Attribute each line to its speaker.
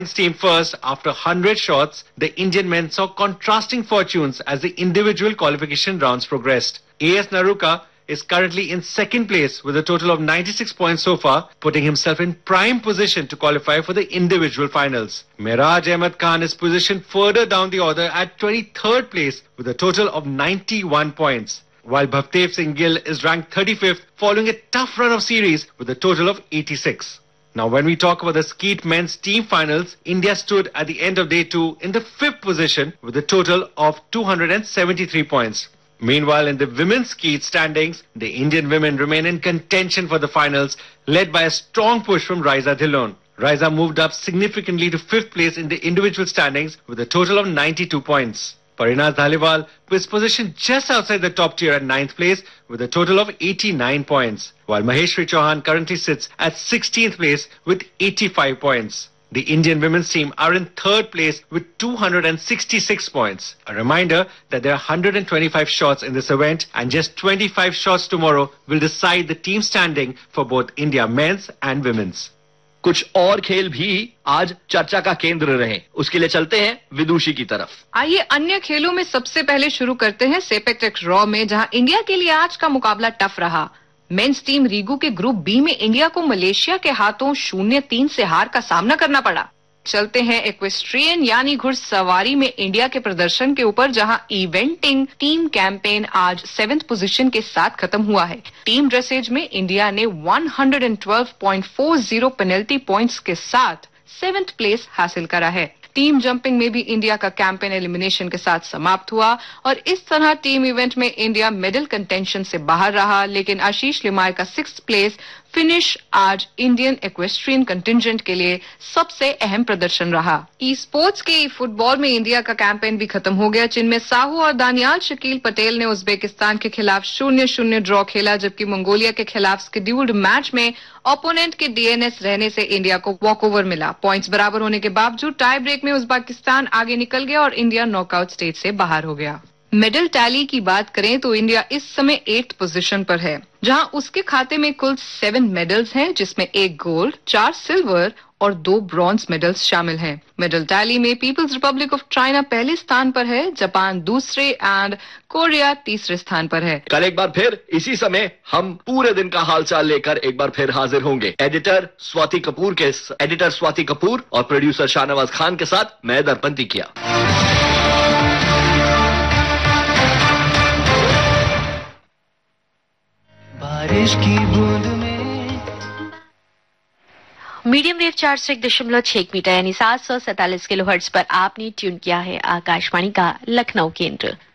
Speaker 1: team first after 100 shots, the Indian men saw contrasting fortunes as the individual qualification rounds progressed. AS Naruka is currently in second place with a total of 96 points so far, putting himself in prime position to qualify for the individual finals. Miraj Ahmed Khan is positioned further down the order at 23rd place with a total of 91 points, while Bhavdev Singh Gill is ranked 35th following a tough run of series with a total of 86. Now, when we talk about the skeet men's team finals, India stood at the end of day 2 in the 5th position with a total of 273 points. Meanwhile, in the women's skeet standings, the Indian women remain in contention for the finals, led by a strong push from Raisa Dhillon. Raisa moved up significantly to 5th place in the individual standings with a total of 92 points. Parinaz Dhaliwal was positioned just outside the top tier at 9th place with a total of 89 points, while Maheshwari Chauhan currently sits at 16th place with 85 points. The Indian women's team are in 3rd place with 266 points. A reminder that there are 125 shots in this event and just 25 shots tomorrow will decide the team standing for both India men's and women's.
Speaker 2: कुछ और खेल भी आज चर्चा का केंद्र रहे, उसके लिए चलते हैं विदुषी की तरफ।
Speaker 3: आइए अन्य खेलों में सबसे पहले शुरू करते हैं सेपक टकराव में, जहां इंडिया के लिए आज का मुकाबला टफ रहा। मेंस टीम रीगू के ग्रुप बी में इंडिया को मलेशिया के हाथों 0-3 से हार का सामना करना पड़ा। चलते हैं इक्वेस्ट्रियन यानी घुड़सवारी में इंडिया के प्रदर्शन के ऊपर, जहां इवेंटिंग टीम कैंपेन आज 7th पोजीशन के साथ खत्म हुआ है। टीम ड्रेसेज में इंडिया ने 112.40 पेनल्टी पॉइंट्स के साथ 7th प्लेस हासिल करा है। टीम जंपिंग में भी इंडिया का कैंपेन एलिमिनेशन के साथ समाप्त हुआ और इस तरह टीम इवेंट में इंडिया मेडल कंटेंशन से बाहर रहा, लेकिन आशीष लिमाय का 6th प्लेस फिनिश आज इंडियन इक्वेस्ट्रियन कंटिंजेंट के लिए सबसे अहम प्रदर्शन रहा। ई स्पोर्ट्स के फुटबॉल में इंडिया का कैंपेन भी खत्म हो गया, जिनमें साहू और दानियाल शकील पटेल ने उज्बेकिस्तान के खिलाफ 0-0 ड्रॉ खेला, जबकि मंगोलिया के खिलाफ शेड्यूल्ड मैच में ओपोनेंट के डीएनएस रहने से इंडिया को वॉकओवर मिला। पॉइंट्स बराबर होने के बावजूद टाई ब्रेक में उज्बेकिस्तान आगे निकल गया और इंडिया नॉकआउट स्टेज से बाहर हो गया। मेडल टैली की बात करें तो इंडिया इस समय 8th पोजीशन पर है, जहां उसके खाते में कुल 7 मेडल्स हैं, जिसमें 1 गोल्ड, 4 सिल्वर और 2 ब्रॉन्ज मेडल्स शामिल हैं। मेडल टैली में पीपल्स रिपब्लिक ऑफ चाइना पहले स्थान पर है, जापान दूसरे एंड कोरिया तीसरे स्थान पर है।
Speaker 2: कल एक बार फिर इसी समय हम पूरे दिन का हालचाल लेकर एक बार फिर हाजिर होंगे। एडिटर स्वाति कपूर और प्रोड्यूसर शाहनवाज खान के साथ मैं दरपंती किया।
Speaker 4: बारिश की बूंद में
Speaker 5: मीडियम वेव 401.6 मीटर यानी 747 किलोहर्ट्ज पर आपने ट्यून किया है आकाशवाणी का लखनऊ केंद्र।